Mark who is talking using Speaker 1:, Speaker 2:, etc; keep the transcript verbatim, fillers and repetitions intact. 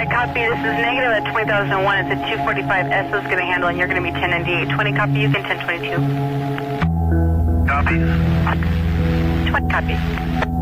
Speaker 1: Alright, copy. This is negative at twenty thousand one. It's a two forty-five S is going to handle, and you're going to be ten ninety-eight. twenty, copy. You can ten twenty-two.
Speaker 2: Copy.
Speaker 1: twenty, copy.